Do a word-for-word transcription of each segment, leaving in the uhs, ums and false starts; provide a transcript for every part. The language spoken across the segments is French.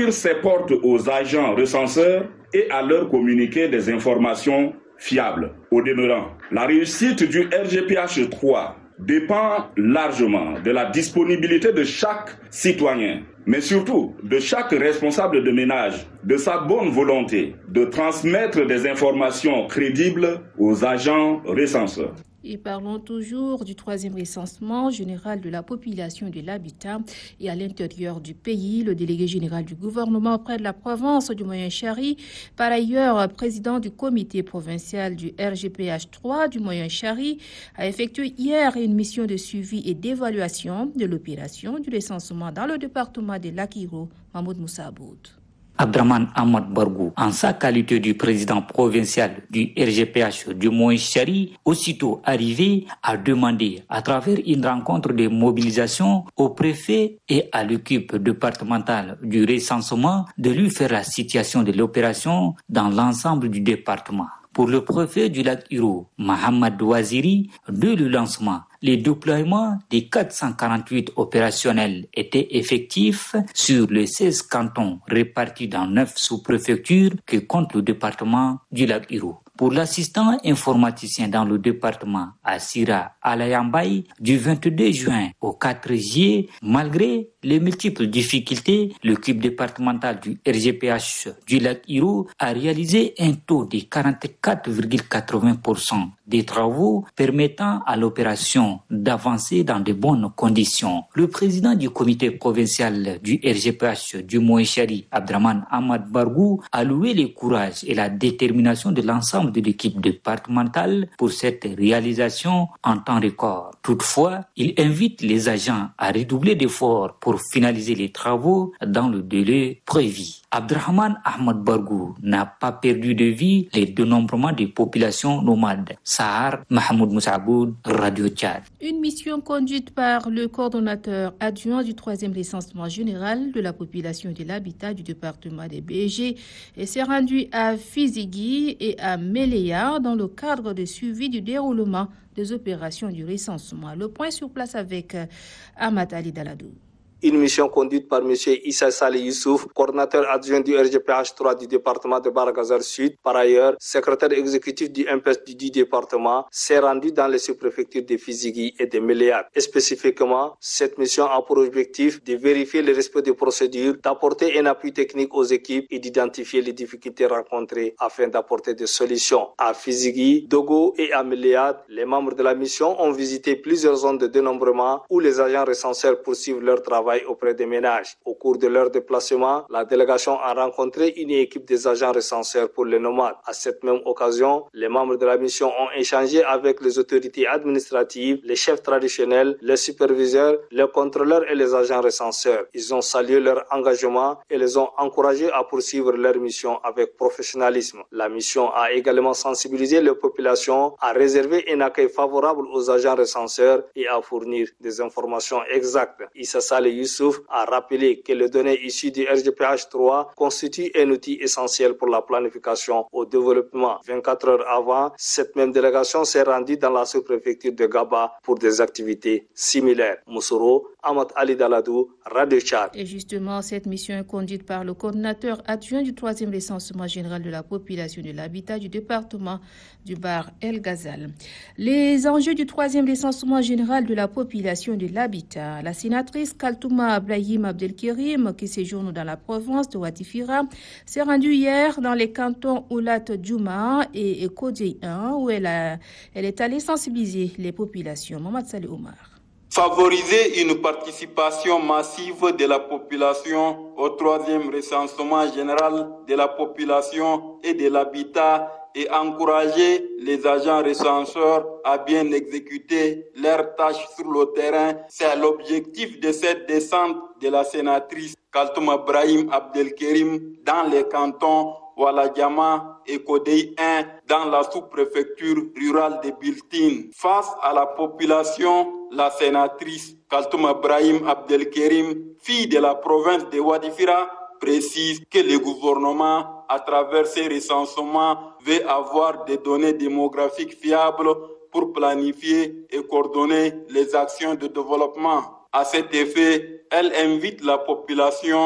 ouvrir ses portes aux agents recenseurs et à leur communiquer des informations fiables. Au demeurant, la réussite du R G P H trois dépend largement de la disponibilité de chaque citoyen, mais surtout de chaque responsable de ménage, de sa bonne volonté de transmettre des informations crédibles aux agents recenseurs. Et parlons toujours du troisième recensement général de la population et de l'habitat et à l'intérieur du pays. Le délégué général du gouvernement auprès de la province du Moyen-Chari, par ailleurs président du comité provincial du R G P H trois du Moyen-Chari, a effectué hier une mission de suivi et d'évaluation de l'opération du recensement dans le département de l'Akiro, Mahmoud Moussaboud. Abdraman Ahmad Bargou, en sa qualité du président provincial du R G P H du Moyen-Chari, aussitôt arrivé, a demandé à travers une rencontre de mobilisation au préfet et à l'équipe départementale du recensement de lui faire la situation de l'opération dans l'ensemble du département. Pour le préfet du lac Hiro, Mohamed Ouaziri, dès le lancement, les déploiements des quatre cent quarante-huit opérationnels étaient effectifs sur les seize cantons répartis dans neuf sous-préfectures que compte le département du lac Hiro. Pour l'assistant informaticien dans le département Assira Alayambay, du vingt-deux juin au quatre juillet, malgré les multiples difficultés, l'équipe départementale du R G P H du lac Hiro a réalisé un taux de quarante-quatre virgule quatre-vingts pour cent des travaux permettant à l'opération d'avancer dans de bonnes conditions. Le président du comité provincial du R G P H du Moyen-Chari, Abdraman Ahmad Bargou, a loué le courage et la détermination de l'ensemble de l'équipe départementale pour cette réalisation en temps record. Toutefois, il invite les agents à redoubler d'efforts pour finaliser les travaux dans le délai prévu. Abdraman Ahmad Bargou n'a pas perdu de vue les dénombrements des populations nomades. Sahar Mahmoud Moussaboud, Radio Tchad. Une mission conduite par le coordonnateur adjoint du troisième recensement général de la population et de l'habitat du département des B G s'est rendue à Fizigui et à Méléa dans le cadre de suivi du déroulement des opérations du recensement. Le point sur place avec Ahmad Ali Daladou. Une mission conduite par M. Issa Saleh Youssouf, coordinateur adjoint du R G P H trois du département de Bargazar Sud. Par ailleurs, secrétaire exécutif du M P S du dit département, s'est rendu dans les sous-préfectures de Fizigui et de Méléat. Spécifiquement, cette mission a pour objectif de vérifier le respect des procédures, d'apporter un appui technique aux équipes et d'identifier les difficultés rencontrées afin d'apporter des solutions. À Fizigui, Dogo et à Méléat, les membres de la mission ont visité plusieurs zones de dénombrement où les agents recenseurs poursuivent leur travail auprès des ménages. Au cours de leur déplacement, la délégation a rencontré une équipe des agents recenseurs pour les nomades. À cette même occasion, les membres de la mission ont échangé avec les autorités administratives, les chefs traditionnels, les superviseurs, les contrôleurs et les agents recenseurs. Ils ont salué leur engagement et les ont encouragés à poursuivre leur mission avec professionnalisme. La mission a également sensibilisé les populations à réserver un accueil favorable aux agents recenseurs et à fournir des informations exactes. Issa Saleh Youssouf a rappelé que les données issues du R G P H trois constituent un outil essentiel pour la planification au développement. vingt-quatre heures avant, cette même délégation s'est rendue dans la sous-préfecture de Gaba pour des activités similaires. Moussoro, Ahmad Ali Daladou, Radio Tchad. Et justement, cette mission est conduite par le coordinateur adjoint du troisième recensement général de la population de l'habitat du département du Bar El Ghazal. Les enjeux du troisième recensement général de la population de l'habitat. La sénatrice Kaltouma Brahim Abdelkerim, qui séjourne dans la province de Watifira, s'est rendue hier dans les cantons Oulat Djouma et Kodji un, où elle, a, elle est allée sensibiliser les populations. Mohamed Saleh Omar. Favoriser une participation massive de la population au troisième recensement général de la population et de l'habitat et encourager les agents recenseurs à bien exécuter leurs tâches sur le terrain. C'est l'objectif de cette descente de la sénatrice Kaltouma Brahim Abdelkerim dans les cantons Waladjama et Kodei un dans la sous-préfecture rurale de Biltine. Face à la population, la sénatrice Kaltouma Brahim Abdelkerim, fille de la province de Wadifira, précise que le gouvernement, à travers ses recensements, veut avoir des données démographiques fiables pour planifier et coordonner les actions de développement. À cet effet, elle invite la population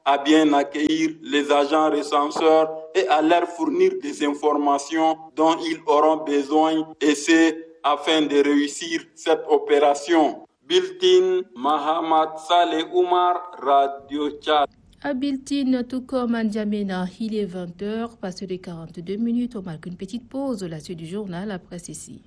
à bien accueillir les agents recenseurs et à leur fournir des informations dont ils auront besoin, et c'est afin de réussir cette opération. Biltine Mahamad Saleh Oumar, Radio Tchad. À Biltine, tout comme à N'Djamena, il est vingt heures, passé de quarante-deux minutes. On marque une petite pause. La suite du journal après ceci.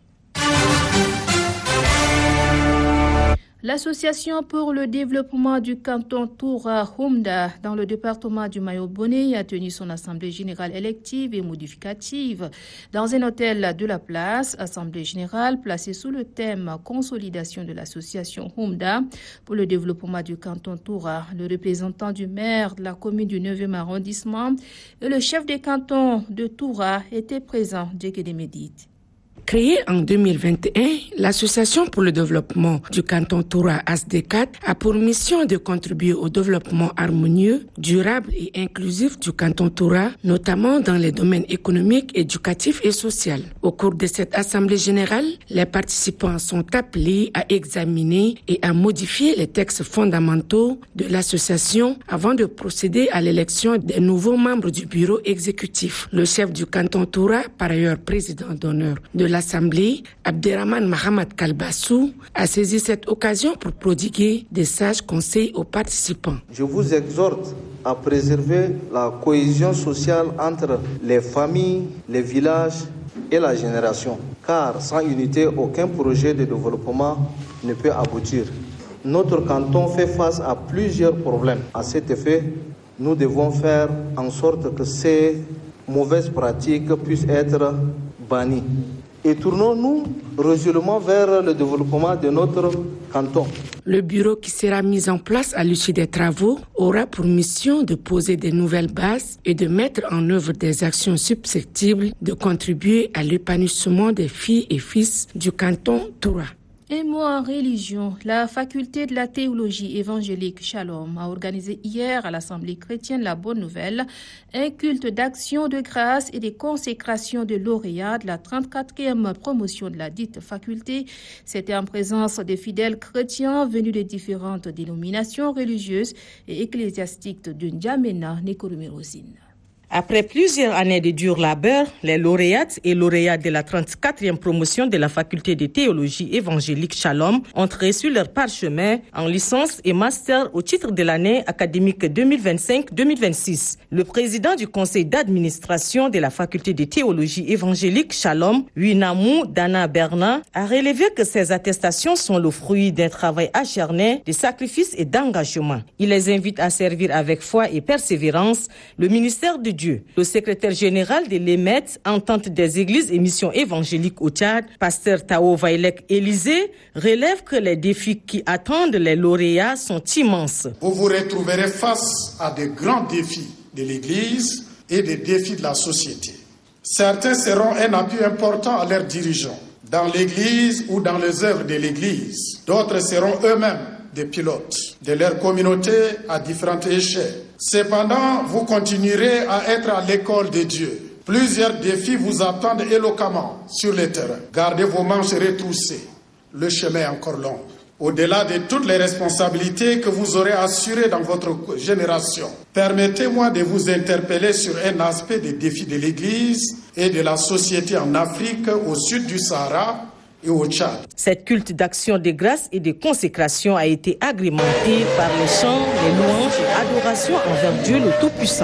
L'Association pour le développement du canton Toura Humda dans le département du Mayo-Bonnet a tenu son assemblée générale élective et modificative dans un hôtel de la place. Assemblée générale placée sous le thème consolidation de l'association Humda pour le développement du canton Toura. Le représentant du maire de la commune du neuvième arrondissement et le chef des cantons de Toura étaient présents. Djekede Médite. Créée en deux mille vingt et un, l'Association pour le développement du canton Toura A S D quatre a pour mission de contribuer au développement harmonieux, durable et inclusif du canton Toura, notamment dans les domaines économiques, éducatifs et sociaux. Au cours de cette assemblée générale, les participants sont appelés à examiner et à modifier les textes fondamentaux de l'association avant de procéder à l'élection des nouveaux membres du bureau exécutif. Le chef du canton Toura, par ailleurs président d'honneur de l'Assemblée, Abderrahman Mahamad Kalbassou, a saisi cette occasion pour prodiguer des sages conseils aux participants. Je vous exhorte à préserver la cohésion sociale entre les familles, les villages et la génération, car sans unité, aucun projet de développement ne peut aboutir. Notre canton fait face à plusieurs problèmes. À cet effet, nous devons faire en sorte que ces mauvaises pratiques puissent être bannies. Et tournons-nous résolument vers le développement de notre canton. Le bureau qui sera mis en place à l'issue des travaux aura pour mission de poser de nouvelles bases et de mettre en œuvre des actions susceptibles de contribuer à l'épanouissement des filles et fils du canton Toura. Un mot en religion, la faculté de la théologie évangélique Shalom a organisé hier à l'Assemblée chrétienne La Bonne Nouvelle un culte d'action de grâce et de consécration de lauréats de la trente-quatrième promotion de la dite faculté. C'était en présence des fidèles chrétiens venus de différentes dénominations religieuses et ecclésiastiques de N'Djamena, Nekorumérosine. Après plusieurs années de dur labeur, les lauréates et lauréats de la trente-quatrième promotion de la faculté de théologie évangélique Shalom ont reçu leur parchemin en licence et master au titre de l'année académique deux mille vingt-cinq deux mille vingt-six. Le président du conseil d'administration de la faculté de théologie évangélique Shalom, Winamou Dana Berna, a relevé que ces attestations sont le fruit d'un travail acharné, de sacrifices et d'engagement. Il les invite à servir avec foi et persévérance le ministère de Dieu. Le secrétaire général de l'E M E T, Entente des églises et missions évangéliques au Tchad, pasteur Tao Vailek Élysée, relève que les défis qui attendent les lauréats sont immenses. Vous vous retrouverez face à de grands défis de l'Église et des défis de la société. Certains seront un appui important à leurs dirigeants, dans l'Église ou dans les œuvres de l'Église. D'autres seront eux-mêmes des pilotes de leur communauté à différentes échelles. Cependant, vous continuerez à être à l'école de Dieu. Plusieurs défis vous attendent éloquemment sur le terrain. Gardez vos manches retroussées. Le chemin est encore long. Au-delà de toutes les responsabilités que vous aurez assurées dans votre génération, permettez-moi de vous interpeller sur un aspect des défis de l'Église et de la société en Afrique, au sud du Sahara et au Tchad. Cette culte d'action de grâce et de consécration a été agrémentée par les chants, les louanges et adorations envers Dieu le Tout-Puissant.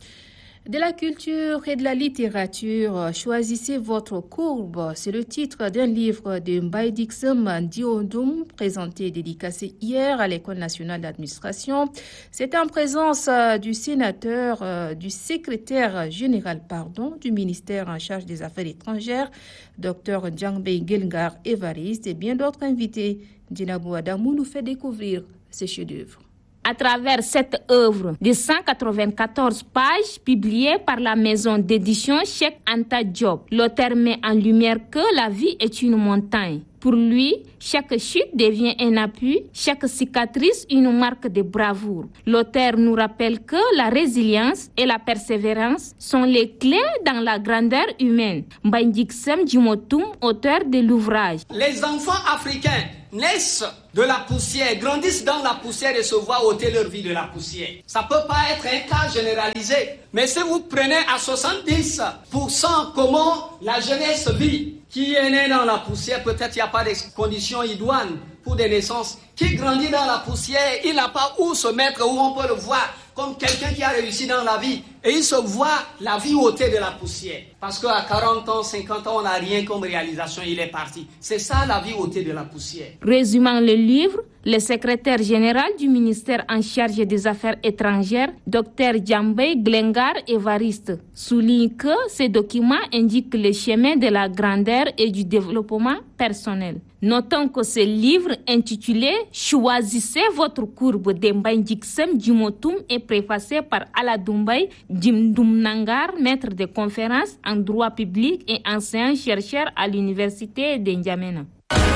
De la culture et de la littérature, choisissez votre courbe. C'est le titre d'un livre de Mbaye Dixem Diodum, présenté et dédicacé hier à l'École nationale d'administration. C'est en présence du sénateur, du secrétaire général, pardon, du ministère en charge des Affaires étrangères, Dr Djangbei Gelgar Evariste, et bien d'autres invités. Djinabou Adamou nous fait découvrir ses chefs-d'œuvre. À travers cette œuvre de cent quatre-vingt-quatorze pages publiée par la maison d'édition Cheikh Anta Diop, l'auteur met en lumière que la vie est une montagne. Pour lui, chaque chute devient un appui, chaque cicatrice une marque de bravoure. L'auteur nous rappelle que la résilience et la persévérance sont les clés dans la grandeur humaine. Mbaye Dixem Djimotoum, auteur de l'ouvrage. Les enfants africains naissent de la poussière, grandissent dans la poussière et se voient ôter leur vie de la poussière. Ça ne peut pas être un cas généralisé. Mais si vous prenez à soixante-dix pour cent comment la jeunesse vit, qui est né dans la poussière, peut-être il n'y a pas de conditions idoines pour des naissances, qui grandit dans la poussière, il n'a pas où se mettre, où on peut le voir comme quelqu'un qui a réussi dans la vie. Et il se voit la vie ôtée de la poussière. Parce qu'à quarante ans, cinquante ans, on n'a rien comme réalisation, il est parti. C'est ça la vie ôtée de la poussière. Résumant le livre, le secrétaire général du ministère en charge des Affaires étrangères, Dr Djambé Glengar Evariste, souligne que ces documents indiquent le chemin de la grandeur et du développement personnel. Notons que ce livre intitulé « Choisissez votre courbe d'Embaï Diksem Djumotum » est préfacé par Aladoumbaï Djimdoumnangar, maître de conférences en droit public et enseignant-chercheur à l'université d'Indiamena.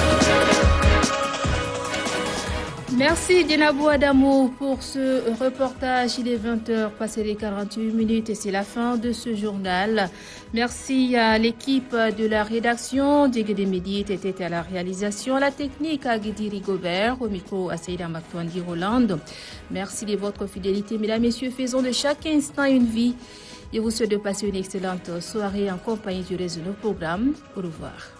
Merci Dienabou Adamo pour ce reportage. Il est vingt heures passé les quarante-huit minutes et c'est la fin de ce journal. Merci à l'équipe de la rédaction. Dieguede Médit était à la réalisation, à la technique à Guidi Rigobert, au micro à Seïda Maktouandi Roland. Merci de votre fidélité. Mesdames, Messieurs, faisons de chaque instant une vie. Je vous souhaite de passer une excellente soirée en compagnie du réseau de nos programmes. Au revoir.